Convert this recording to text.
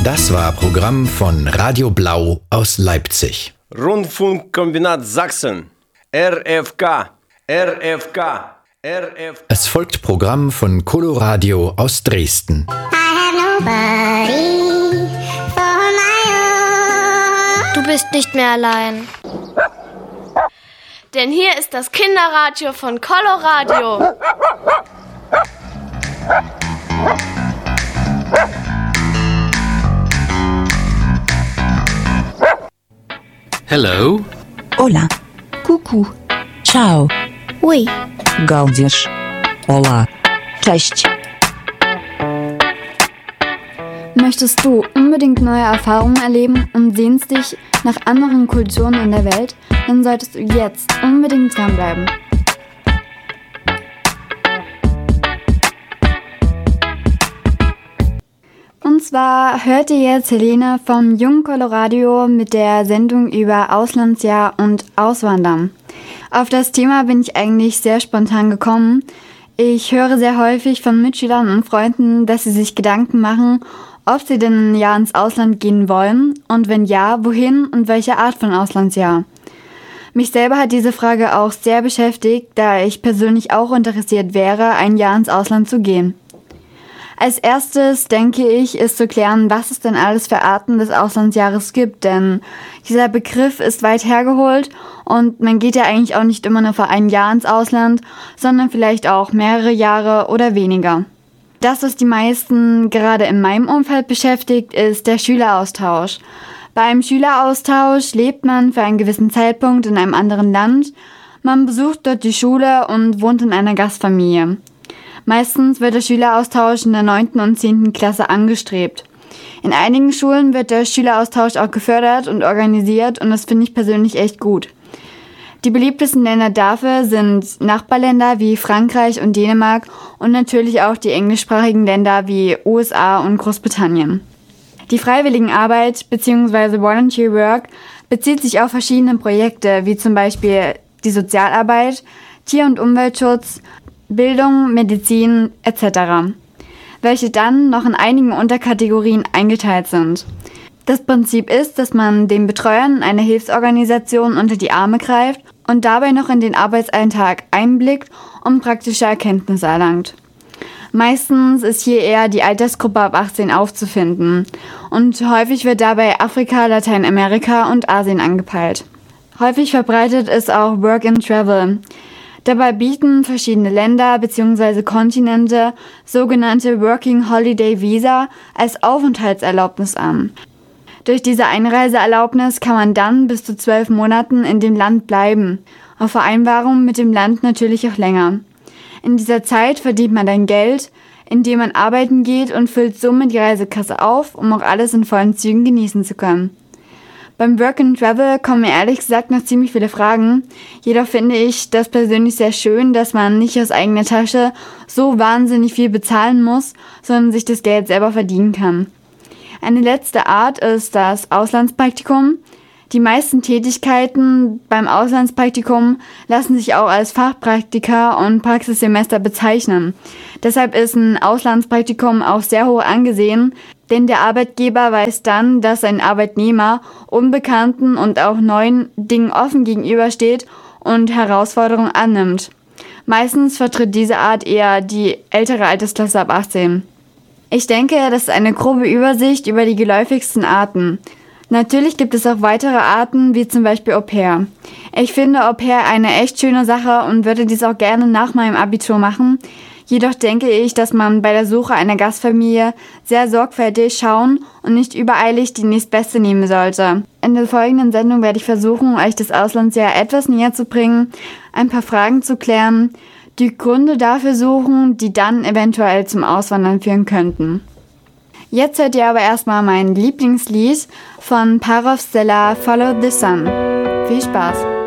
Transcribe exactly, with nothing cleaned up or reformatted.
Das war Programm von Radio Blau aus Leipzig. Rundfunkkombinat Sachsen. R F K. R F K. R F K. Es folgt Programm von Coloradio aus Dresden. Du bist nicht mehr allein. Denn hier ist das Kinderradio von Coloradio. Hello. Hola. Coucou. Ciao. Ui. Galdiesz. Hola. Cześć. Möchtest du unbedingt neue Erfahrungen erleben und sehnst dich nach anderen Kulturen in der Welt, dann solltest du jetzt unbedingt dranbleiben. Und zwar hört ihr jetzt Helene vom Jungen Coloradio mit der Sendung über Auslandsjahr und Auswandern. Auf das Thema bin ich eigentlich sehr spontan gekommen. Ich höre sehr häufig von Mitschülern und Freunden, dass sie sich Gedanken machen, ob sie denn ein Jahr ins Ausland gehen wollen und wenn ja, wohin und welche Art von Auslandsjahr. Mich selber hat diese Frage auch sehr beschäftigt, da ich persönlich auch interessiert wäre, ein Jahr ins Ausland zu gehen. Als erstes, denke ich, ist zu klären, was es denn alles für Arten des Auslandsjahres gibt, denn dieser Begriff ist weit hergeholt und man geht ja eigentlich auch nicht immer nur für ein Jahr ins Ausland, sondern vielleicht auch mehrere Jahre oder weniger. Das, was die meisten gerade in meinem Umfeld beschäftigt, ist der Schüleraustausch. Beim Schüleraustausch lebt man für einen gewissen Zeitpunkt in einem anderen Land, man besucht dort die Schule und wohnt in einer Gastfamilie. Meistens wird der Schüleraustausch in der neunten und zehnten Klasse angestrebt. In einigen Schulen wird der Schüleraustausch auch gefördert und organisiert und das finde ich persönlich echt gut. Die beliebtesten Länder dafür sind Nachbarländer wie Frankreich und Dänemark und natürlich auch die englischsprachigen Länder wie U S A und Großbritannien. Die Freiwilligenarbeit bzw. Volunteer Work bezieht sich auf verschiedene Projekte, wie zum Beispiel die Sozialarbeit, Tier- und Umweltschutz, Bildung, Medizin et cetera, welche dann noch in einigen Unterkategorien eingeteilt sind. Das Prinzip ist, dass man den Betreuern einer Hilfsorganisation unter die Arme greift und dabei noch in den Arbeitsalltag einblickt und praktische Erkenntnisse erlangt. Meistens ist hier eher die Altersgruppe ab achtzehn aufzufinden und häufig wird dabei Afrika, Lateinamerika und Asien angepeilt. Häufig verbreitet ist auch Work and Travel. Dabei bieten verschiedene Länder bzw. Kontinente sogenannte Working Holiday Visa als Aufenthaltserlaubnis an. Durch diese Einreiseerlaubnis kann man dann bis zu zwölf Monaten in dem Land bleiben, auf Vereinbarung mit dem Land natürlich auch länger. In dieser Zeit verdient man dann Geld, indem man arbeiten geht und füllt somit die Reisekasse auf, um auch alles in vollen Zügen genießen zu können. Beim Work and Travel kommen mir ehrlich gesagt noch ziemlich viele Fragen. Jedoch finde ich das persönlich sehr schön, dass man nicht aus eigener Tasche so wahnsinnig viel bezahlen muss, sondern sich das Geld selber verdienen kann. Eine letzte Art ist das Auslandspraktikum. Die meisten Tätigkeiten beim Auslandspraktikum lassen sich auch als Fachpraktika und Praxissemester bezeichnen. Deshalb ist ein Auslandspraktikum auch sehr hoch angesehen, denn der Arbeitgeber weiß dann, dass ein Arbeitnehmer unbekannten und auch neuen Dingen offen gegenübersteht und Herausforderungen annimmt. Meistens vertritt diese Art eher die ältere Altersklasse ab achtzehn. Ich denke, das ist eine grobe Übersicht über die geläufigsten Arten. Natürlich gibt es auch weitere Arten, wie zum Beispiel Au pair. Ich finde Au pair eine echt schöne Sache und würde dies auch gerne nach meinem Abitur machen. Jedoch denke ich, dass man bei der Suche einer Gastfamilie sehr sorgfältig schauen und nicht übereilig die nächstbeste nehmen sollte. In der folgenden Sendung werde ich versuchen, euch das Auslandsjahr etwas näher zu bringen, ein paar Fragen zu klären, die Gründe dafür suchen, die dann eventuell zum Auswandern führen könnten. Jetzt hört ihr aber erstmal mein Lieblingslied von Parov Stella, Follow the Sun. Viel Spaß!